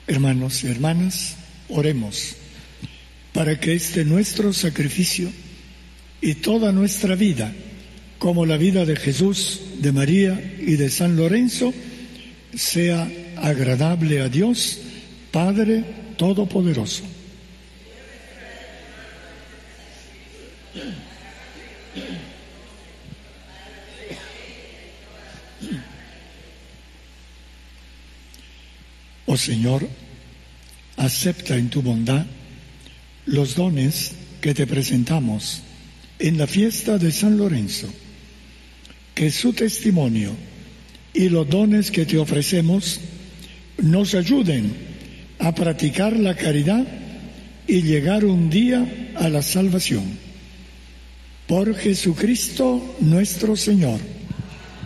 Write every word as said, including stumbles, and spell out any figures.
Hermanos y hermanas, oremos para que este nuestro sacrificio y toda nuestra vida, como la vida de Jesús, de María y de San Lorenzo, sea agradable a Dios, Padre Todopoderoso. Oh Señor, acepta en tu bondad los dones que te presentamos en la fiesta de San Lorenzo, que su testimonio y los dones que te ofrecemos nos ayuden a practicar la caridad y llegar un día a la salvación. Por Jesucristo nuestro Señor.